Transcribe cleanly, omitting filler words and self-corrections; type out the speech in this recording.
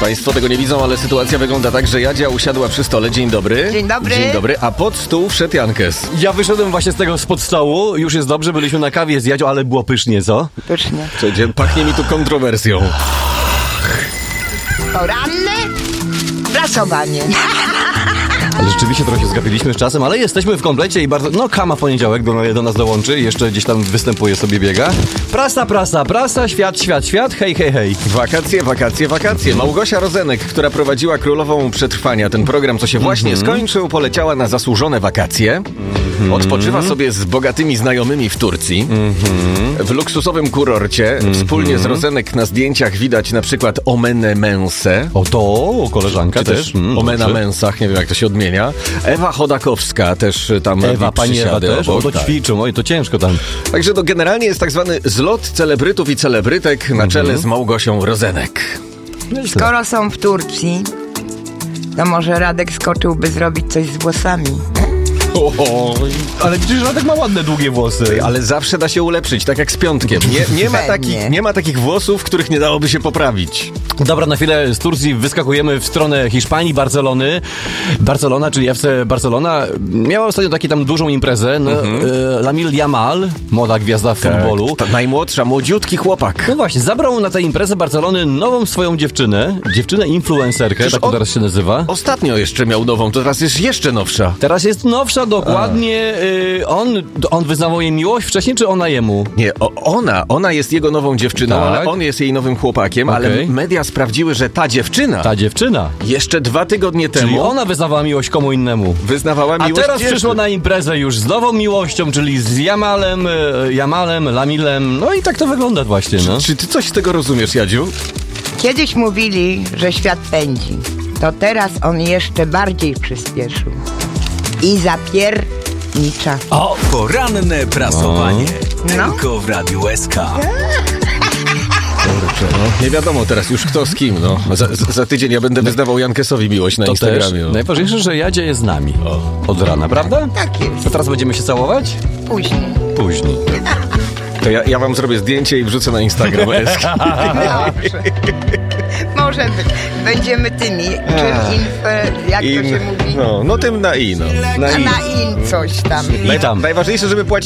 Państwo tego nie widzą, ale sytuacja wygląda tak, że Jadzia usiadła przy stole. Dzień dobry. Dzień dobry. Dzień dobry, a pod stół wszedł Jankes. Ja wyszedłem właśnie z tego spod stołu, już jest dobrze, byliśmy na kawie z Jadzią, ale było pysznie, co? Pysznie. Przecież pachnie mi tu kontrowersją. Poranne prasowanie. Ale rzeczywiście trochę się zgapiliśmy z czasem, ale jesteśmy w komplecie i bardzo... No, Kama w poniedziałek do nas dołączy, jeszcze gdzieś tam występuje, sobie biega. Prasa, świat, hej. Wakacje. Małgosia Rozenek, która prowadziła Królową Przetrwania, ten program, co się właśnie skończył, poleciała na zasłużone wakacje. Odpoczywa sobie z bogatymi znajomymi w Turcji, w luksusowym kurorcie. Wspólnie z Rozenek na zdjęciach widać na przykład Omenę Mensę. O to, koleżanka Czy też Omena Mensach, nie wiem jak to się odmienia. Ewa Chodakowska też tam pani Ewa też, obok, to ćwiczą, oj, to ciężko tam. Także to generalnie jest tak zwany zlot celebrytów i celebrytek na czele z Małgosią Rozenek. Skoro są w Turcji, to może Radek skoczyłby zrobić coś z włosami. Ale przecież Radek ma ładne, długie włosy. Ale zawsze da się ulepszyć, tak jak z Piątkiem. Pewnie. Nie ma takich włosów, których nie dałoby się poprawić. Dobra, na chwilę z Turcji wyskakujemy w stronę Hiszpanii, Barcelony. Barcelona, czyli FC Barcelona, miała ostatnio taką tam dużą imprezę. No, Lamine Yamal, młoda gwiazda futbolu. Ta najmłodsza, młodziutki chłopak. No właśnie, zabrał na tę imprezę Barcelony nową swoją dziewczynę influencerkę, Przecież tak teraz się nazywa. Ostatnio jeszcze miał nową, to teraz jest jeszcze nowsza. Teraz jest nowsza, dokładnie. On wyznawał jej miłość wcześniej, czy ona jemu? Nie, ona jest jego nową dziewczyną, Tak. ale on jest jej nowym chłopakiem, Okej. ale media sprawdziły, że ta dziewczyna jeszcze 2 tygodnie Czyli temu ona wyznawała miłość komu innemu. wyznawała A miłość teraz dziewczyn. przyszło na imprezę już z nową miłością, czyli z Yamalem, Lamilem. No i tak to wygląda właśnie, no. Czy ty coś z tego rozumiesz, Jadziu? Kiedyś mówili, że świat pędzi. To teraz on jeszcze bardziej przyspieszył. I zapiernicza. O, poranne prasowanie. No. Tylko w Radiu SK. Kurczę, no. Nie wiadomo teraz już kto z kim, no. Za tydzień ja będę wyznawał Jankesowi miłość na To też. Instagramie. No. Najważniejsze, że Jadzia jest z nami. Od rana, prawda? Tak jest. To teraz będziemy się całować? Później. Później. To ja wam zrobię zdjęcie i wrzucę na Instagram. Dobrze. Może być. Będziemy tymi. Jak to się mówi? No tym na i, no. A na in coś tam. I tam. Najważniejsze, żeby płacić